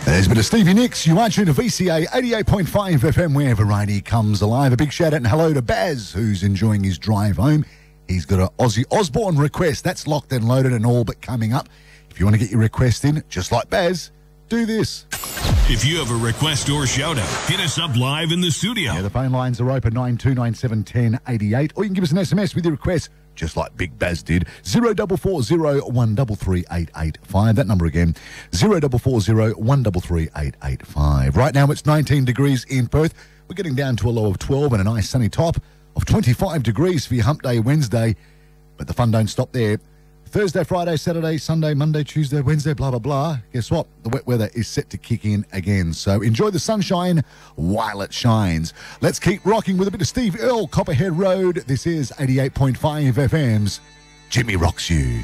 There's a bit of Stevie Nicks. You are tuned to VCA 88.5 FM, where variety comes alive. A big shout out and hello to Baz, who's enjoying his drive home. He's got an Ozzy Osbourne request. That's locked and loaded and all but coming up. If you want to get your request in, just like Baz, do this. If you have a request or shout out, hit us up live in the studio. Yeah, the phone lines are open 92971088, or you can give us an SMS with your request, just like Big Baz did. 0440 133 885. That number again, 0440 133 885. Right now it's 19 degrees in Perth. We're getting down to a low of 12 and a nice sunny top of 25 degrees for your hump day Wednesday. But the fun don't stop there. Thursday, Friday, Saturday, Sunday, Monday, Tuesday, Wednesday, blah, blah, blah. Guess what? The wet weather is set to kick in again. So enjoy the sunshine while it shines. Let's keep rocking with a bit of Steve Earle, Copperhead Road. This is 88.5 FM's Jimmy Rocks You.